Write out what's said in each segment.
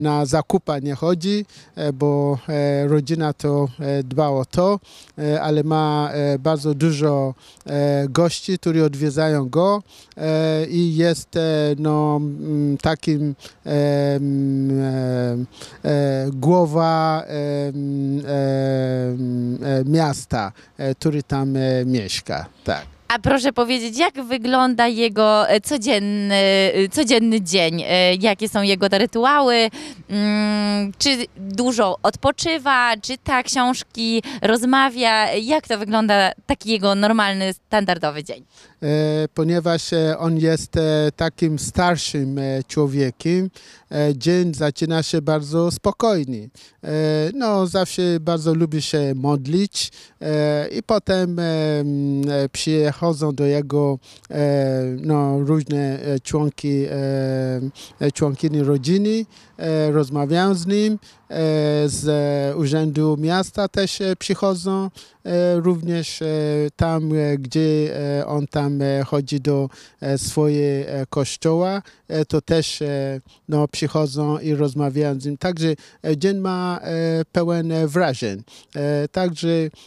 Na zakupa nie chodzi, bo rodzina to dba o to, ale ma bardzo dużo gości, którzy odwiedzają go i jest takim głowa miasta, który tam mieszka. Tak. A proszę powiedzieć, jak wygląda jego codzienny dzień? Jakie są jego te rytuały? Czy dużo odpoczywa? Czyta książki? Rozmawia? Jak to wygląda taki jego normalny, standardowy dzień? Ponieważ on jest takim starszym człowiekiem, dzień zaczyna się bardzo spokojnie. Zawsze bardzo lubi się modlić i potem przychodzą do jego różne członkini rodziny, rozmawiają z nim, z urzędu miasta też przychodzą, również tam, gdzie on tam chodzi do swojego kościoła, to też przychodzą i rozmawiają z nim. Także dzień ma pełen wrażeń. Także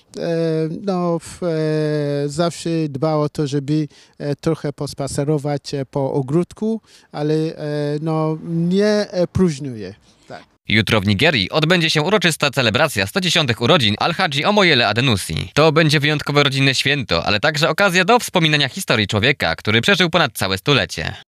zawsze dba o to, żeby trochę pospacerować po ogródku, ale nie próżnuje. Tak. Jutro w Nigerii odbędzie się uroczysta celebracja 110. urodzin Al-Hadji Omoyele Adenusi. To będzie wyjątkowe rodzinne święto, ale także okazja do wspominania historii człowieka, który przeżył ponad całe stulecie.